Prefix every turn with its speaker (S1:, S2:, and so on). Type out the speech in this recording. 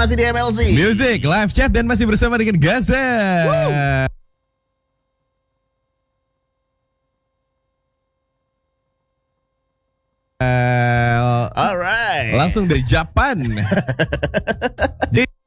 S1: masih di MLC
S2: Music, live chat dan masih bersama dengan Gazel.
S1: Alright.
S2: Langsung dari Japan.